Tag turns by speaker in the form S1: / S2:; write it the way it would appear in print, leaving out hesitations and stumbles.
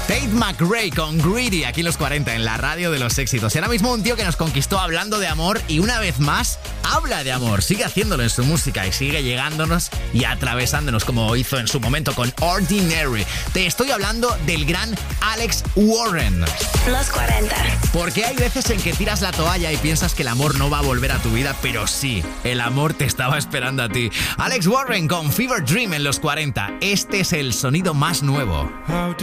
S1: Tate McRae con Greedy, aquí en los 40, en la radio de los éxitos. Y ahora mismo un tío que nos conquistó hablando de amor y una vez más habla de amor. Sigue haciéndolo en su música y sigue llegándonos y atravesándonos como hizo en su momento con Ordinary. Te estoy hablando del gran Alex Warren.
S2: Los 40.
S1: Porque hay veces en que tiras la toalla y piensas que el amor no va a volver a tu vida, pero sí, el amor te estaba esperando a ti. Alex Warren con Fever Dream en los 40. Este es el sonido más nuevo.